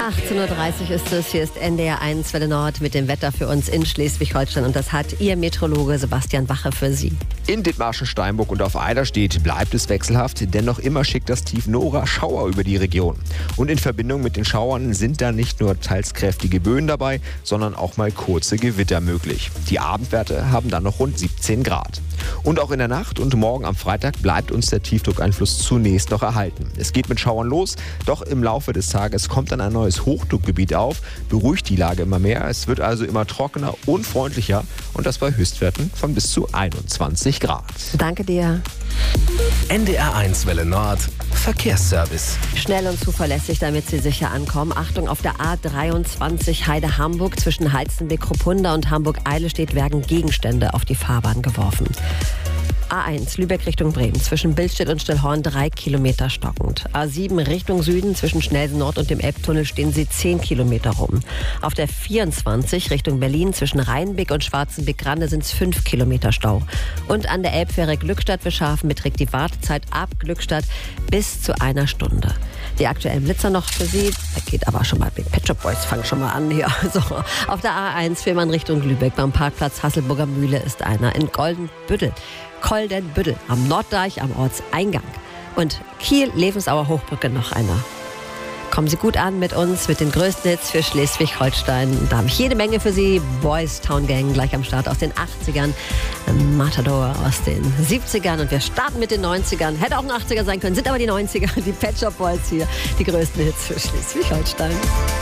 18.30 Uhr ist es. Hier ist NDR 1 Welle Nord mit dem Wetter für uns in Schleswig-Holstein. Und das hat Ihr Meteorologe Sebastian Wache für Sie. In Dithmarschen, Steinburg und auf Eiderstedt bleibt es wechselhaft, denn noch immer schickt das Tief Nora Schauer über die Region. Und in Verbindung mit den Schauern sind da nicht nur teils kräftige Böen dabei, sondern auch mal kurze Gewitter möglich. Die Abendwerte haben dann noch rund 17 Grad. Und auch in der Nacht und morgen am Freitag bleibt uns der Tiefdruckeinfluss zunächst noch erhalten. Es geht mit Schauern los, doch im Laufe des Tages kommt dann ein neues Hochdruckgebiet auf, beruhigt die Lage immer mehr. Es wird also immer trockener und freundlicher und das bei Höchstwerten von bis zu 21 Grad. Danke dir. NDR 1 Welle Nord Verkehrsservice. Schnell und zuverlässig, damit Sie sicher ankommen. Achtung, auf der A23 Heide-Hamburg zwischen Heizenbeck-Kruppunda und Hamburg-Eilestedt werden Gegenstände auf die Fahrbahn geworfen. A1 Lübeck Richtung Bremen zwischen Billstedt und Stillhorn 3 Kilometer stockend. A7 Richtung Süden zwischen Schnelsen Nord und dem Elbtunnel stehen Sie 10 Kilometer rum. Auf der 24 Richtung Berlin zwischen Rheinbeck und Schwarzenbeck-Grande sind es 5 Kilometer Stau. Und an der Elbfähre Glückstadt-Bescharfen beträgt die Wartezeit ab Glückstadt bis zu einer Stunde. Die aktuellen Blitzer noch für Sie. Da geht aber schon mal, Pet Shop Boys fangen schon mal an hier. So, auf der A1 Fehmarn Richtung Lübeck beim Parkplatz Hasselburger Mühle ist einer. In Koldenbüttel am Norddeich am Ortseingang. Und Kiel-Levensauer Hochbrücke noch einer. Kommen Sie gut an mit uns, mit den größten Hits für Schleswig-Holstein. Da habe ich jede Menge für Sie. Boys Town Gang gleich am Start aus den 80ern. Matador aus den 70ern. Und wir starten mit den 90ern. Hätte auch ein 80er sein können, sind aber die 90er. Die Pet Shop Boys hier. Die größten Hits für Schleswig-Holstein.